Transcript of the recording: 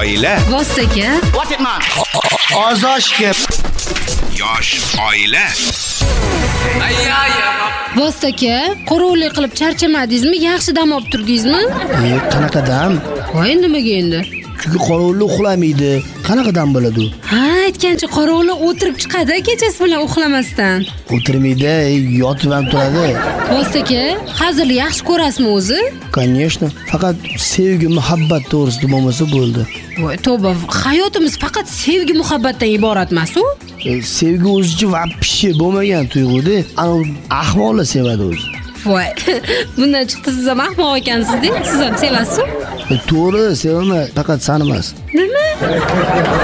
oila. Vostaka. What it man? Ozoshga. Yosh oila. Vostaka, qorovullik qilib charchamadingizmi? Yaxshi dam olib turdingizmi? Qanaqa dam? Voy, nimaga endi? Chunki qorovullik uxlamaydi. Qanaqa dam bo'ladi? Ha, aytgancha qorovullik o'tirib chiqadi kechasi bilan uxlamasdan. O'tirmaydi, yotib ham turadi. Vostaka, hazil yaxshi ko'rasizmi o'zi? Конечно. Faqat sevgi, muhabbat to'g'risida bo'lmasa bo'ldi. Voy, tavba, hayotimiz faqat sevgi, muhabbatdan iborat emas-ku? Sevgi o'zicha vapshi bo'lmagan tuyg'u-da. Ahvolni sevadi o'zi. Voy, bundan chiqdi siz ham ahmoq ekansiz-da. Siz ham sevasiz-ku? To'g'ri, sevaman, faqat sani emas. Nima?